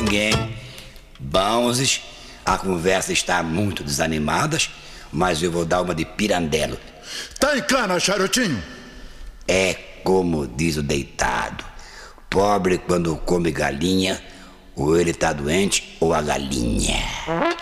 ninguém. Banzes, a conversa está muito desanimada, mas eu vou dar uma de Pirandello. Tá em cana, charutinho? É como diz o deitado: pobre quando come galinha, ou ele tá doente ou a galinha.